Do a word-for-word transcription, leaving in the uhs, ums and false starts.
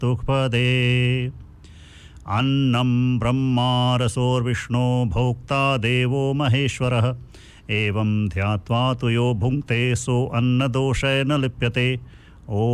चतुःपदे अन्नं ब्रह्मा रसोर्विष्णो भोक्ता देवो महेश्वरः एवं ध्यात्वा तु यो भुङ्क्ते सो अन्नदोषेण लिप्यते। ओ